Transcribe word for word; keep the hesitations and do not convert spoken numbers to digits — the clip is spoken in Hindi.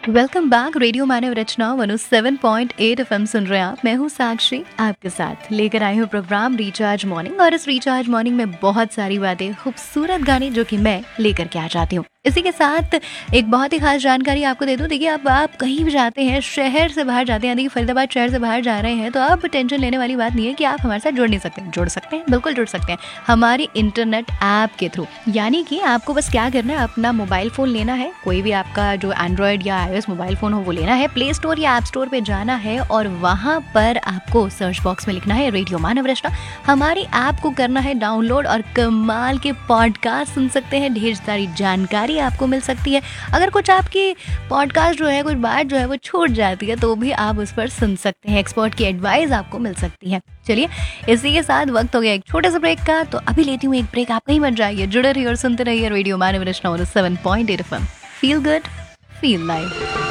Welcome back. रेडियो मानव रचना one O seven point eight FM सुन रहे हैं आप। मैं हूँ साक्षी, आपके साथ लेकर आई हूँ प्रोग्राम रिचार्ज मॉर्निंग। और इस रिचार्ज मॉर्निंग में बहुत सारी बातें, खूबसूरत गाने जो कि मैं लेकर के आ जाती हूँ। इसी के साथ एक बहुत ही खास जानकारी आपको दे दूं। देखिए, अब आप कहीं भी जाते हैं, शहर से बाहर जाते हैं, देखिए फरीदाबाद शहर से बाहर जा रहे हैं, तो अब टेंशन लेने वाली बात नहीं है कि आप हमारे साथ जुड़ नहीं सकते। जुड़ सकते हैं, बिल्कुल जुड़ सकते हैं हमारी इंटरनेट ऐप के थ्रू। यानी कि आपको बस क्या करना है, अपना मोबाइल फ़ोन लेना है, कोई भी आपका जो एंड्रॉयड या आईओएस मोबाइल फ़ोन हो वो लेना है, प्ले स्टोर या ऐप स्टोर पे जाना है और वहाँ पर आपको सर्च बॉक्स में लिखना है रेडियो मानव रचना। हमारी ऐप को करना है डाउनलोड और कमाल के पॉडकास्ट सुन सकते हैं, ढेर सारी जानकारी आपको मिल सकती है। अगर कुछ आपकी पॉडकास्ट जो है, कुछ बात जो है वो छूट जाती है, तो भी आप उस पर सुन सकते हैं। एक्सपर्ट की एडवाइस आपको मिल सकती है। चलिए, इसी के साथ वक्त हो गया एक छोटे से ब्रेक का, तो अभी लेती हूँ एक ब्रेक। आप कहीं मत जाइए, जुड़े रहिए और सुनते रहिए रेडियो मानव रचना seven point eight FM. Feel good, feel live.